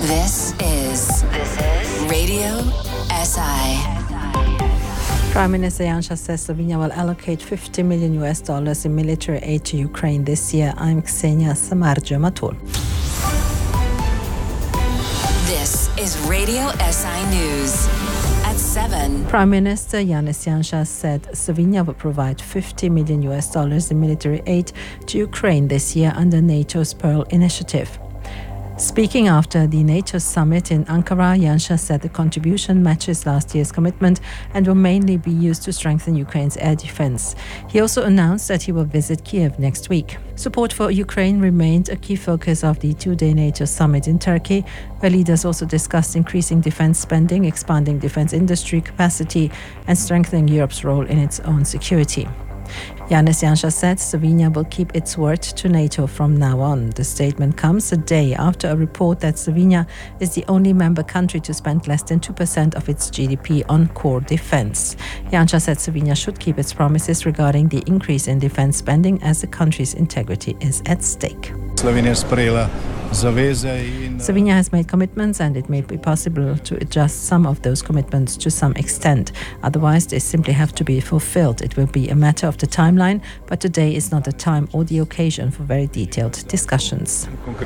This is Radio SI. Prime Minister Janša says Slovenia will allocate $50 million in military aid to Ukraine this year. I'm Ksenia Samardzija-Matul. This is Radio SI News. At 7. Prime Minister Janez Janša said Slovenia will provide $50 million in military aid to Ukraine this year under NATO's Pearl Initiative. Speaking after the NATO summit in Ankara, Janša said the contribution matches last year's commitment and will mainly be used to strengthen Ukraine's air defense. He also announced that he will visit Kiev next week. Support for Ukraine remained a key focus of the two-day NATO summit in Turkey, where leaders also discussed increasing defense spending, expanding defense industry capacity, and strengthening Europe's role in its own security. Janez Janša said Slovenia will keep its word to NATO from now on. The statement comes a day after a report that Slovenia is the only member country to spend less than 2% of its GDP on core defense. Janša said Slovenia should keep its promises regarding the increase in defense spending as the country's integrity is at stake. Slovenia has made commitments and it may be possible to adjust some of those commitments to some extent. Otherwise, they simply have to be fulfilled. It will be a matter of the timeline, but today is not the time or the occasion for very detailed discussions.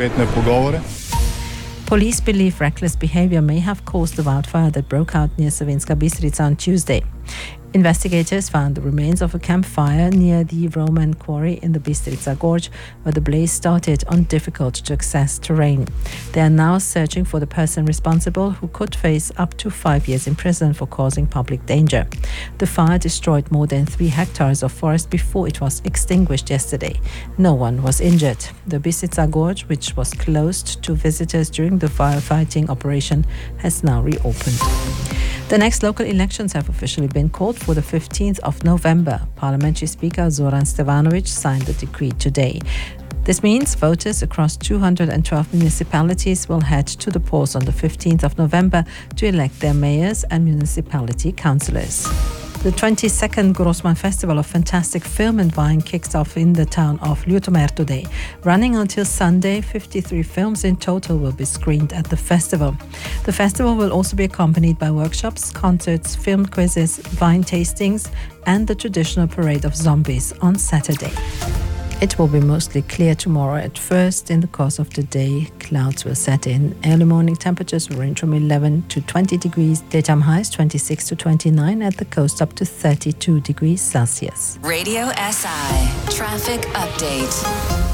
Police believe reckless behavior may have caused the wildfire that broke out near Savinjska Bistrica on Tuesday. Investigators found the remains of a campfire near the Roman quarry in the Bistrica Gorge, where the blaze started on difficult-to-access terrain. They are now searching for the person responsible, who could face up to 5 years in prison for causing public danger. The fire destroyed more than 3 hectares of forest before it was extinguished yesterday. No one was injured. The Bistrica Gorge, which was closed to visitors during the firefighting operation, has now reopened. The next local elections have officially been called for the 15th of November. Parliamentary Speaker Zoran Stevanovic signed the decree today. This means voters across 212 municipalities will head to the polls on the 15th of November to elect their mayors and municipality councillors. The 22nd Grossman Festival of Fantastic Film and Wine kicks off in the town of Ljutomer today. Running until Sunday, 53 films in total will be screened at the festival. The festival will also be accompanied by workshops, concerts, film quizzes, wine tastings, and the traditional parade of zombies on Saturday. It will be mostly clear tomorrow at first. In the course of the day, clouds will set in. Early morning temperatures will range from 11 to 20 degrees. Daytime highs 26 to 29, at the coast up to 32 degrees Celsius. Radio SI Traffic Update.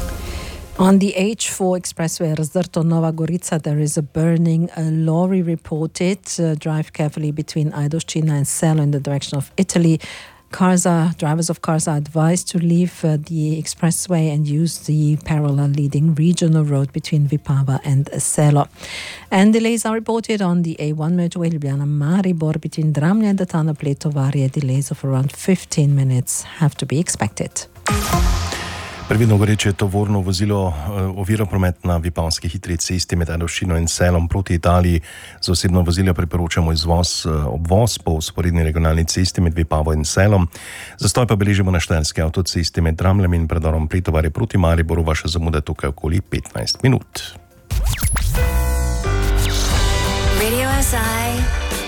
On the H4 expressway Razdrto-Nova Gorica, there is a burning lorry reported. Drive carefully between Ajdovščina and Selo in the direction of Italy. Drivers of cars are advised to leave the expressway and use the parallel leading regional road between Vipava and Selo. And delays are reported on the A1 motorway Ljubljana-Maribor between Dramlje and Tana-Pletovarje. Delays of around 15 minutes have to be expected. Previdno goreče tovorno vozilo ovira promet na vipavski hitri cesti med Ajdovščino in Selom proti Italiji. Z osebno vozilo priporočamo obvoz po vzporedni regionalni cesti med Vipavo in Selom. Zastoj pa beležimo na štajerski avtocesti med Dramljem in predorom Pletovarje proti Mariboru. Vaša zamuda tukaj okoli 15 minut. Radio SI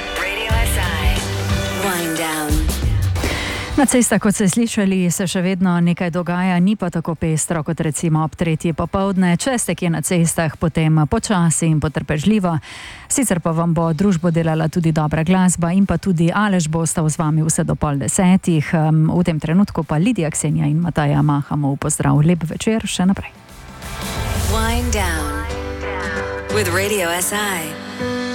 Wind Down. Na cestah, kot ste slišali, se še vedno nekaj dogaja, ni pa tako pestro kot recimo ob 3. popoldne. Če ste kje na cestah, potem počasi in potrpežljivo. Sicer pa vam bo družbo delala tudi dobra glasba in pa tudi Aleš bo ostal z vami vse do 9:30. V tem trenutku pa Lidija, Ksenija in Mataja mahamo v pozdrav. Lep večer še naprej. Wind Down with Radio SI.